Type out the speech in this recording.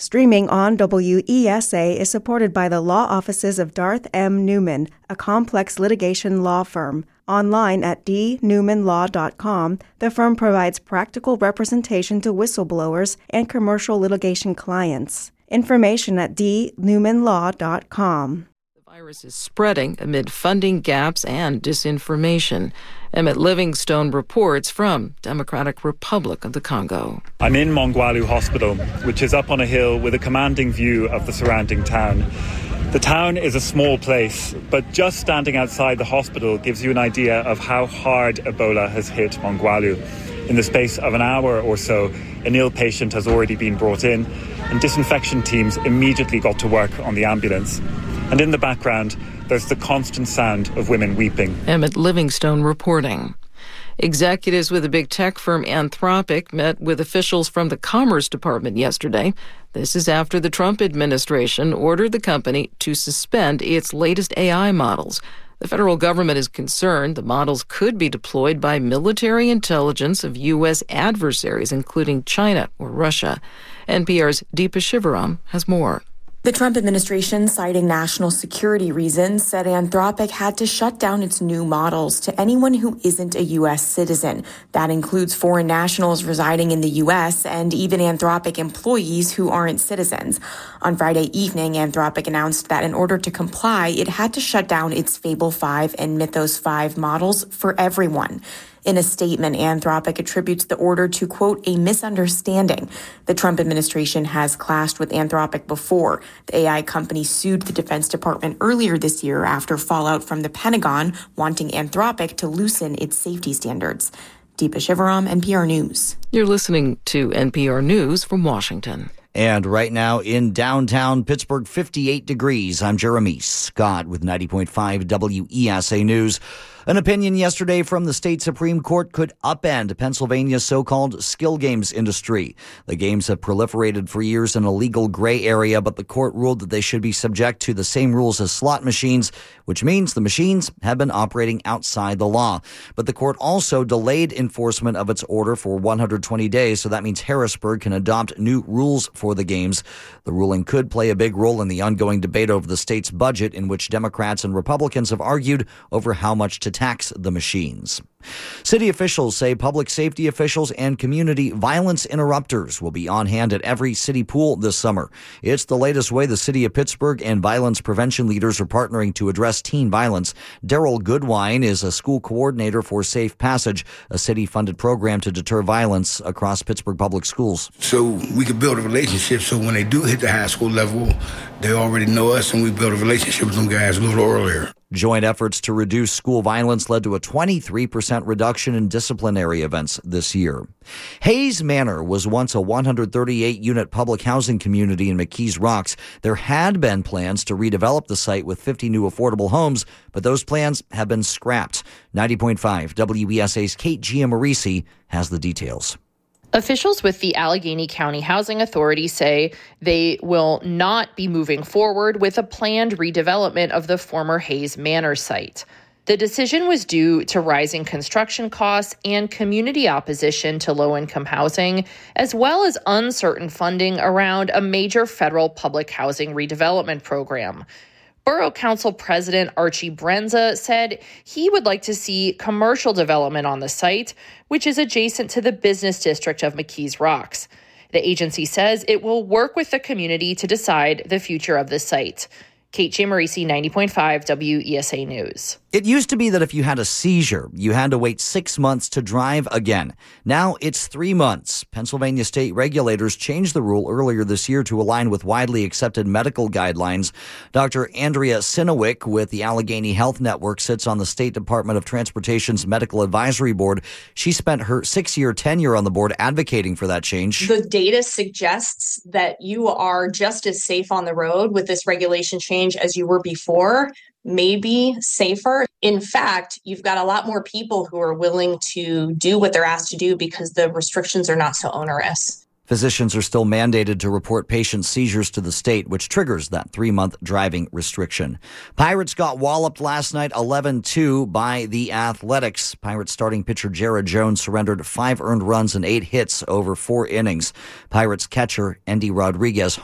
Streaming on WESA is supported by the law offices of Darth M. Newman, a complex litigation law firm. Online at dnewmanlaw.com, the firm provides practical representation to whistleblowers and commercial litigation clients. Information at dnewmanlaw.com. The virus is spreading amid funding gaps and disinformation. Emmett Livingstone reports from Democratic Republic of the Congo. I'm in Mongwalu Hospital, which is up on a hill with a commanding view of the surrounding town. The town is a small place, but just standing outside the hospital gives you an idea of how hard Ebola has hit Mongwalu. In the space of an hour or so, an ill patient has already been brought in, and disinfection teams immediately got to work on the ambulance. And in the background, there's the constant sound of women weeping. Emmett Livingstone reporting. Executives with the big tech firm Anthropic met with officials from the Commerce Department yesterday. This is after the Trump administration ordered the company to suspend its latest AI models. The federal government is concerned the models could be deployed by military intelligence of U.S. adversaries, including China or Russia. NPR's Deepa Shivaram has more. The Trump administration, citing national security reasons, said Anthropic had to shut down its new models to anyone who isn't a U.S. citizen. That includes foreign nationals residing in the U.S. and even Anthropic employees who aren't citizens. On Friday evening, Anthropic announced that in order to comply, it had to shut down its Fable 5 and Mythos 5 models for everyone. In a statement, Anthropic attributes the order to, quote, a misunderstanding. The Trump administration has clashed with Anthropic before. The AI company sued the Defense Department earlier this year after fallout from the Pentagon wanting Anthropic to loosen its safety standards. Deepa Shivaram, NPR News. You're listening to NPR News from Washington. And right now in downtown Pittsburgh, 58 degrees. I'm Jeremy Scott with 90.5 WESA News. An opinion yesterday from the state Supreme Court could upend Pennsylvania's so-called skill games industry. The games have proliferated for years in a legal gray area, but the court ruled that they should be subject to the same rules as slot machines, which means the machines have been operating outside the law. But the court also delayed enforcement of its order for 120 days, so that means Harrisburg can adopt new rules for the games. The ruling could play a big role in the ongoing debate over the state's budget, in which Democrats and Republicans have argued over how much to tax the machines. City officials say public safety officials and community violence interrupters will be on hand at every city pool this summer. It's the latest way the city of Pittsburgh and violence prevention leaders are partnering to address teen violence. Daryl Goodwine is a school coordinator for Safe Passage, a city-funded program to deter violence across Pittsburgh public schools. So we could build a relationship so when they do hit the high school level, they already know us and we build a relationship with them guys a little earlier. Joint efforts to reduce school violence led to a 23% reduction in disciplinary events this year. Hayes Manor was once a 138-unit public housing community in McKees Rocks. There had been plans to redevelop the site with 50 new affordable homes, but those plans have been scrapped. 90.5 WESA's Kate Giammarisi has the details. Officials with the Allegheny County Housing Authority say they will not be moving forward with a planned redevelopment of the former Hayes Manor site. The decision was due to rising construction costs and community opposition to low-income housing, as well as uncertain funding around a major federal public housing redevelopment program. Borough Council President Archie Brenza said he would like to see commercial development on the site, which is adjacent to the business district of McKees Rocks. The agency says it will work with the community to decide the future of the site. Kate Giammarisi, 90.5 WESA News. It used to be that if you had a seizure, you had to wait 6 months to drive again. Now it's 3 months. Pennsylvania state regulators changed the rule earlier this year to align with widely accepted medical guidelines. Dr. Andrea Sinowick with the Allegheny Health Network sits on the State Department of Transportation's Medical Advisory Board. She spent her 6-year tenure on the board advocating for that change. The data suggests that you are just as safe on the road with this regulation change as you were before, maybe safer. In fact, you've got a lot more people who are willing to do what they're asked to do because the restrictions are not so onerous. Physicians are still mandated to report patient seizures to the state, which triggers that 3-month driving restriction. Pirates got walloped last night 11-2 by the Athletics. Pirates starting pitcher Jared Jones surrendered 5 earned runs and 8 hits over 4 innings. Pirates catcher Endy Rodriguez